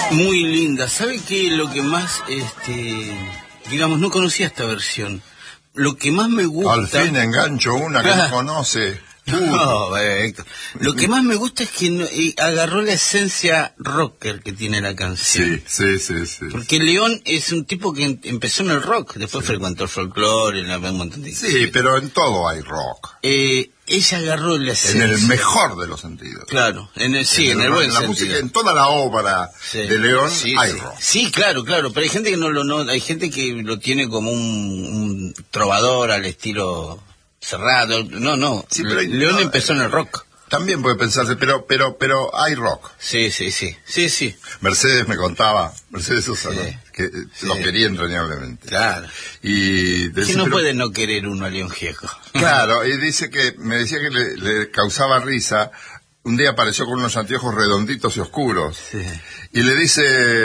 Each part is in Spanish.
Muy linda. ¿Sabe qué? Lo que más, digamos, no conocía esta versión. Lo que más me gusta... Al fin engancho una que no conoce. No, Héctor. Lo que más me gusta es que agarró la esencia rocker que tiene la canción. Sí. Porque León es un tipo que empezó en el rock, después frecuentó el folclore, un montón de... Sí, pero en todo hay rock. Ella agarró la esencia. En el mejor de los sentidos. Claro, en el buen la sentido. Música, en toda la obra de León hay rock. Sí, claro, pero hay gente que hay gente que lo tiene como un trovador al estilo Cerrado. No. Sí, pero León empezó en el rock. También puede pensarse, pero hay rock. Sí. Mercedes me contaba, Mercedes Sosa, ¿no? Que lo quería entrañablemente. Claro. Y que no puede no querer uno a León Gieco. Claro, y me decía que le causaba risa. Un día apareció con unos anteojos redonditos y oscuros. Sí. Y le dice,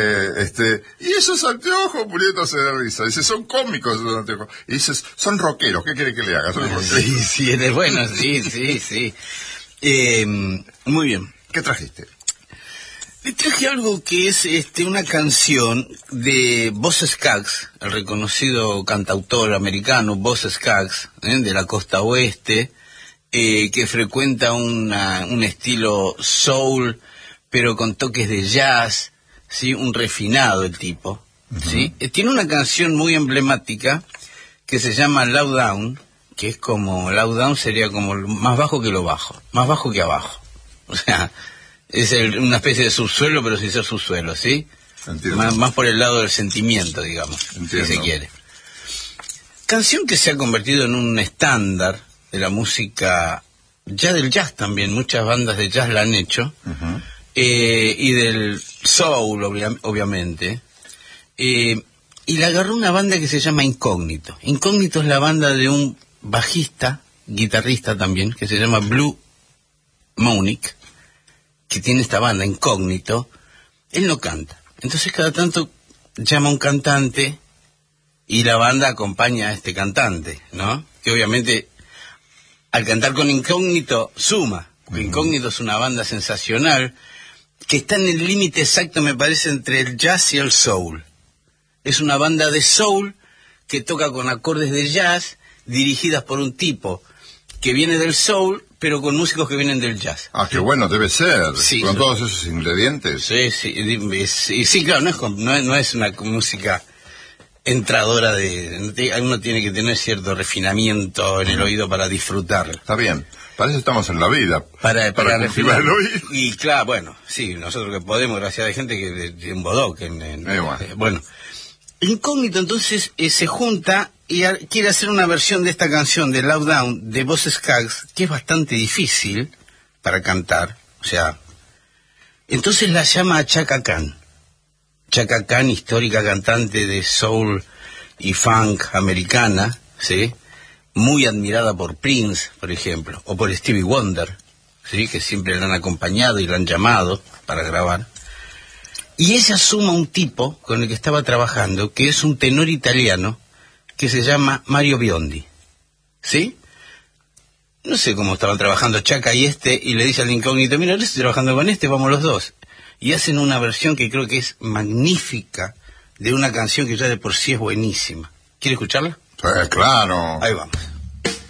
¿y esos anteojos? Muriéndose de risa. Dice, son cómicos esos anteojos. Y dice, son rockeros, ¿qué quiere que le haga? Sí, eres bueno, sí. Muy bien. ¿Qué trajiste? Le traje algo que es una canción de Boz Scaggs, el reconocido cantautor americano Boz Scaggs, de la costa oeste, que frecuenta un estilo soul, pero con toques de jazz, ¿sí? Un refinado el tipo, ¿sí? Tiene una canción muy emblemática que se llama Low Down, que es como, Low Down sería como más bajo que lo bajo, más bajo que abajo. O sea, es una especie de subsuelo, pero sin ser subsuelo, ¿sí? Más por el lado del sentimiento, digamos, si se quiere. Canción que se ha convertido en un estándar de la música, ya del jazz también, muchas bandas de jazz la han hecho, y del soul, obviamente, y la agarró una banda que se llama Incógnito. Incógnito es la banda de un bajista, guitarrista también, que se llama Blue Monique, que tiene esta banda, Incógnito. Él no canta, entonces cada tanto llama a un cantante y la banda acompaña a este cantante, ¿no? Que obviamente al cantar con Incógnito suma, porque Incógnito es una banda sensacional que está en el límite exacto, me parece, entre el jazz y el soul. Es una banda de soul que toca con acordes de jazz dirigidas por un tipo que viene del soul, pero con músicos que vienen del jazz. Ah, qué bueno debe ser, sí, con todos esos ingredientes. Sí, claro, no es una música entradora uno tiene que tener cierto refinamiento en el oído para disfrutar. Está bien, para eso estamos en la vida. Para refinar el oído. Y claro, bueno, sí, nosotros que podemos, gracias a gente que de un bodoque. Bueno, Incógnito entonces se junta y quiere hacer una versión de esta canción de Low Down de Boz Scaggs, que es bastante difícil para cantar, o sea, entonces la llama a Chaka Khan. Chaka Khan, histórica cantante de soul y funk americana, ¿sí? Muy admirada por Prince, por ejemplo, o por Stevie Wonder, ¿sí? Que siempre la han acompañado y la han llamado para grabar. Y ella suma un tipo con el que estaba trabajando, que es un tenor italiano, que se llama Mario Biondi, ¿sí? No sé cómo estaban trabajando Chaka y y le dice al Incógnito, mira, yo estoy trabajando con vamos los dos. Y hacen una versión que creo que es magnífica de una canción que ya de por sí es buenísima. ¿Quiere escucharla? Claro. Ahí vamos.